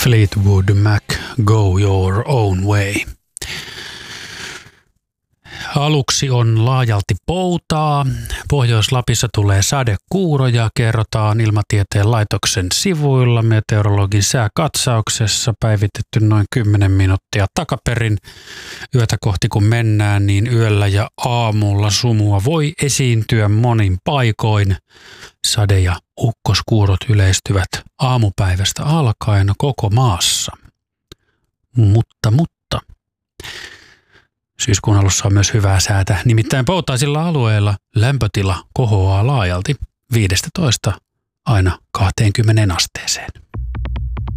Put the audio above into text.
Fleetwood Mac, Go Your Own Way. Aluksi on laajalti poutaa. Pohjois-Lapissa tulee sadekuuroja, kerrotaan Ilmatieteen laitoksen sivuilla. Meteorologin sääkatsauksessa päivitetty noin 10 minuuttia takaperin. Yötä kohti kun mennään, niin yöllä ja aamulla sumua voi esiintyä monin paikoin. Sade- ja ukkoskuurot yleistyvät aamupäivästä alkaen koko maassa. Mutta. Syyskuun alussa on myös hyvää säätä, nimittäin poutaisilla alueilla lämpötila kohoaa laajalti 15 aina 20 asteeseen.